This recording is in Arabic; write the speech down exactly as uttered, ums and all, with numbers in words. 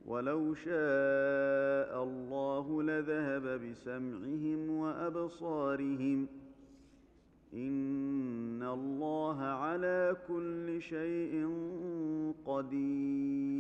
ولو شاء الله لذهب بسمعهم وأبصارهم إن الله على كل شيء قدير.